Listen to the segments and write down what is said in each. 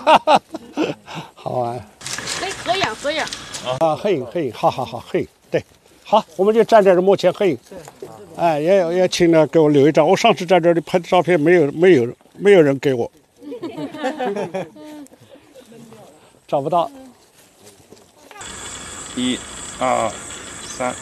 好玩。 可以合影合影。 啊，合影合影，好好好，合影，对，好，我们就站这儿幕前合影。哎，也请呢给我留一张。我上次在这里拍的照片，没有人给我，找不到。 1、2、3。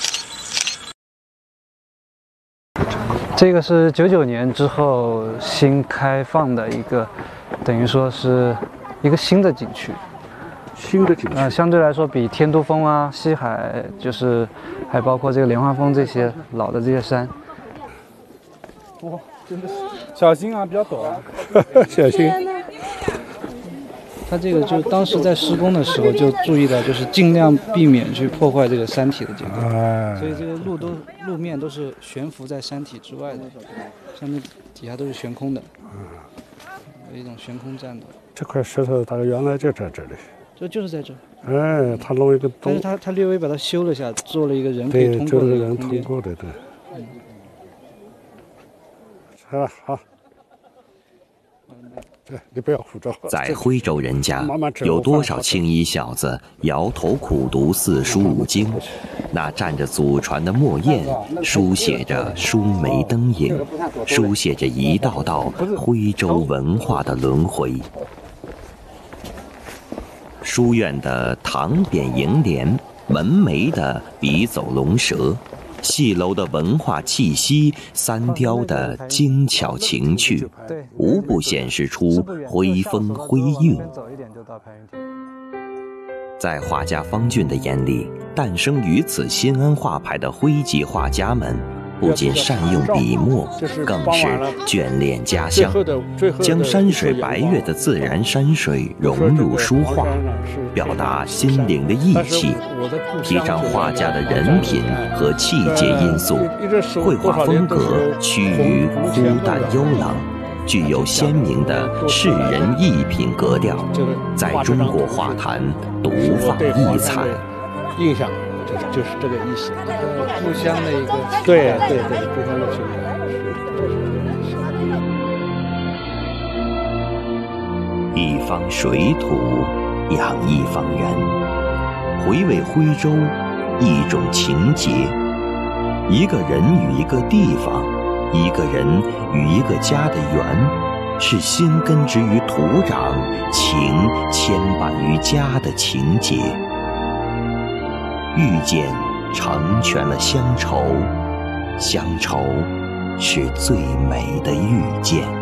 这个是99年之后新开放的一个，等于说是一个新的景区。 新的景区， 相对来说比天都峰啊、西海，就是还包括这个莲花峰这些老的这些山。 哇，真的是小心啊，比较陡啊， 小心。 它这个就当时在施工的时候就注意到，就是尽量避免去破坏这个山体的结构，所以这个路面都是悬浮在山体之外的，上面底下都是悬空的，有一种悬空站的。 这块石头大概原来就在这里。 就是在这。 哎，他弄一个洞， 但是他略微把它修了下，做了一个人可以通过的一个空间。 通过的，对。好。对，你不要胡诌。 在徽州人家，有多少青衣小子摇头苦读四书五经？那蘸着祖传的墨砚，书写着书眉灯影，书写着一道道徽州文化的轮回。书院的唐匾楹联，门楣的笔走龙蛇，戏楼的文化气息，三雕的精巧情趣，无不显示出徽风徽韵。在画家方俊的眼里，诞生于此新安画派的徽籍画家们，不仅善用笔墨，更是眷恋家乡，将山水白月的自然山水融入书画，表达心灵的意气，提倡画家的人品和气节因素。绘画风格趋于枯淡幽朗，具有鲜明的世人艺品格调，在中国画坛独放异彩。 印象就是这个意思。 故乡的一个对，故乡的情感。 一方水土养一方人，回味徽州一种情结。一个人与一个地方，一个人与一个家的缘，是心根植于土壤，情牵绊于家的情结。遇见成全了乡愁，乡愁是最美的遇见。